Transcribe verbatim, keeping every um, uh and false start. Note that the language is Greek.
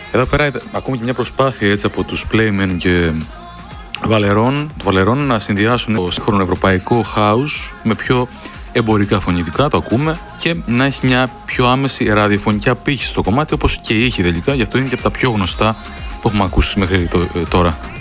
Εδώ πέρα ακούμε και μια προσπάθεια έτσι από τους Playmen και Βαλερών, του Βαλερών να συνδυάσουν το σύγχρονο ευρωπαϊκό house με πιο εμπορικά φωνητικά, το ακούμε, και να έχει μια πιο άμεση ραδιοφωνική απήχηση στο κομμάτι, όπως και η ήχη τελικά, γι' αυτό είναι και από τα πιο γνωστά που έχουμε ακούσει μέχρι τώρα.